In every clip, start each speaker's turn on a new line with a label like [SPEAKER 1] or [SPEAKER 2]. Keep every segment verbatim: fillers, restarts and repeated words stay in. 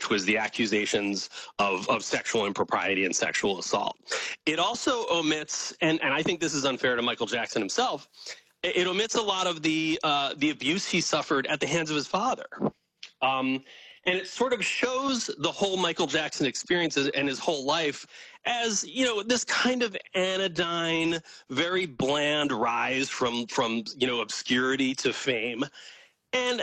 [SPEAKER 1] which was the accusations of, of sexual impropriety and sexual assault. It also omits, and, and I think this is unfair to Michael Jackson himself, it, it omits a lot of the, uh, the abuse he suffered at the hands of his father. Um, and it sort of shows the whole Michael Jackson experience and his whole life as, you know, this kind of anodyne, very bland rise from, from you know, obscurity to fame. And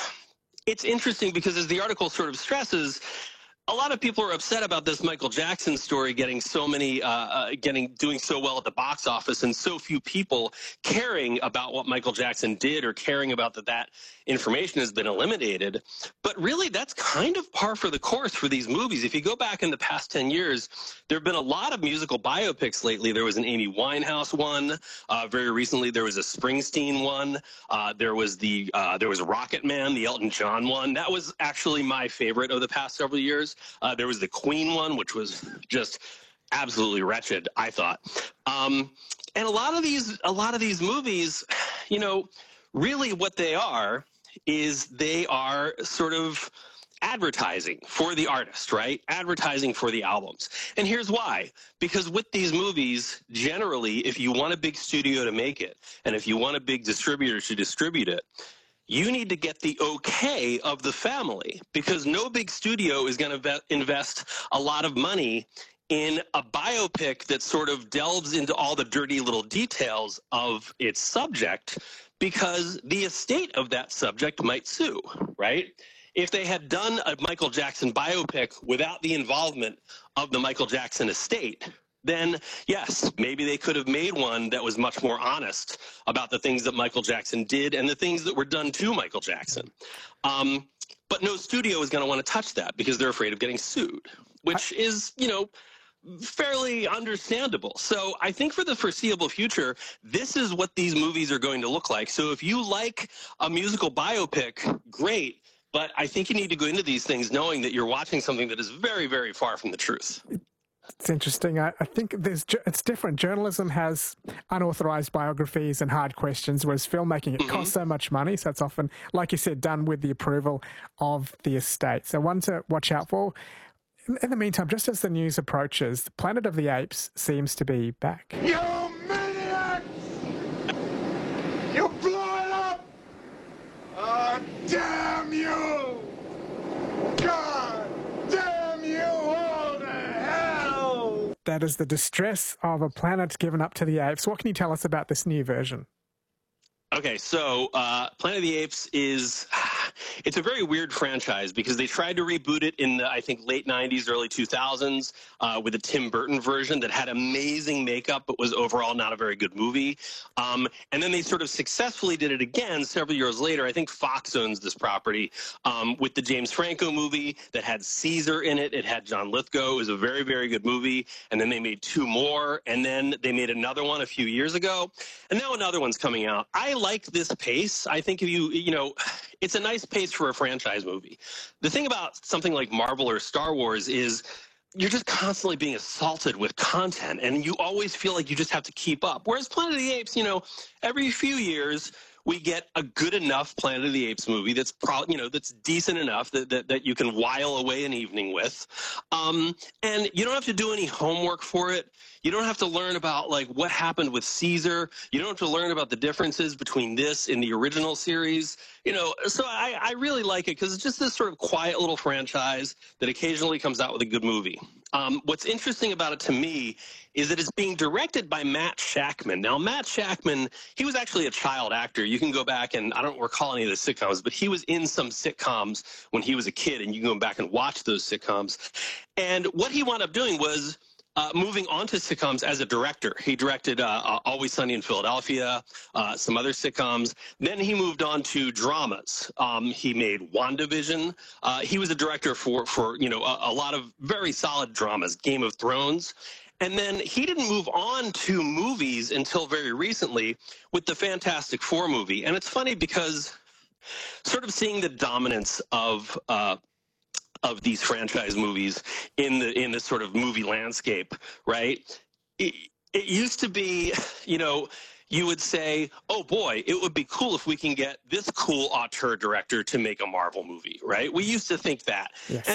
[SPEAKER 1] it's interesting because, as the article sort of stresses, a lot of people are upset about this Michael Jackson story getting so many, uh, uh, getting doing so well at the box office, and so few people caring about what Michael Jackson did or caring about that that information has been eliminated. But really, that's kind of par for the course for these movies. If you go back in the past ten years, there have been a lot of musical biopics lately. There was an Amy Winehouse one. Uh, very recently, there was a Springsteen one. Uh, there was the uh, there was Rocket Man, the Elton John one. That was actually my favorite of the past several years. Uh, there was the Queen one, which was just absolutely wretched, I thought. Um, and a lot of these, a lot of these movies, you know, really what they are is they are sort of advertising for the artist, right? Advertising for the albums. And here's why. Because with these movies, generally, if you want a big studio to make it, and if you want a big distributor to distribute it, you need to get the okay of the family, because no big studio is going to invest a lot of money in a biopic that sort of delves into all the dirty little details of its subject, because the estate of that subject might sue, right? If they had done a Michael Jackson biopic without the involvement of the Michael Jackson estate, then yes, maybe they could have made one that was much more honest about the things that Michael Jackson did and the things that were done to Michael Jackson. Um, but no studio is going to want to touch that because they're afraid of getting sued, which is, you know, fairly understandable. So I think for the foreseeable future, this is what these movies are going to look like. So if you like a musical biopic, great. But I think you need to go into these things knowing that you're watching something that is very, very far from the truth.
[SPEAKER 2] It's interesting. I, I think there's it's different. Journalism has unauthorized biographies and hard questions, whereas filmmaking, it mm-hmm. costs so much money. So it's often, like you said, done with the approval of the estate. So one to watch out for. In, in the meantime, just as the news approaches, Planet of the Apes seems to be back.
[SPEAKER 3] You maniacs! You blew it up! Oh, damn you! God damn you all to hell!
[SPEAKER 2] That is the distress of a planet given up to the apes. What can you tell us about this new version?
[SPEAKER 1] Okay, so uh, Planet of the Apes is, it's a very weird franchise because they tried to reboot it in the, I think, late nineties, early two thousands uh, with a Tim Burton version that had amazing makeup but was overall not a very good movie. Um, and then they sort of successfully did it again several years later. I think Fox owns this property um, with the James Franco movie that had Caesar in it. It had John Lithgow. It was a very, very good movie. And then they made two more. And then they made another one a few years ago. And now another one's coming out. I like this pace. I think if you, you know, it's a nice pace for a franchise movie. The thing about something like Marvel or Star Wars is you're just constantly being assaulted with content, and you always feel like you just have to keep up. Whereas Planet of the Apes, you know, every few years we get a good enough Planet of the Apes movie that's pro, you know, that's decent enough that, that, that you can while away an evening with. Um, and you don't have to do any homework for it. You don't have to learn about, like, what happened with Caesar. You don't have to learn about the differences between this and the original series. You know, so I, I really like it because it's just this sort of quiet little franchise that occasionally comes out with a good movie. Um, what's interesting about it to me is that it's being directed by Matt Shakman. Now, Matt Shakman, he was actually a child actor. You can go back, and I don't recall any of the sitcoms, but he was in some sitcoms when he was a kid, and you can go back and watch those sitcoms. And what he wound up doing was Uh, moving on to sitcoms as a director. He directed uh, uh, Always Sunny in Philadelphia, uh, some other sitcoms. Then he moved on to dramas. Um, he made WandaVision. Uh, he was a director for, for you know, a, a lot of very solid dramas, Game of Thrones. And then he didn't move on to movies until very recently with the Fantastic Four movie. And it's funny because sort of seeing the dominance of uh, of these franchise movies in the in this sort of movie landscape, right? It, it used to be, you know, you would say, oh boy, it would be cool if we can get this cool auteur director to make a Marvel movie, right? We used to think that.
[SPEAKER 2] Yes.
[SPEAKER 1] And